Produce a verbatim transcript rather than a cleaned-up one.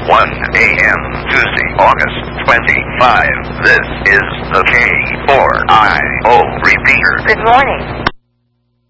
one a m Tuesday, August twenty-fifth. This is the K four I O repeater. Good morning.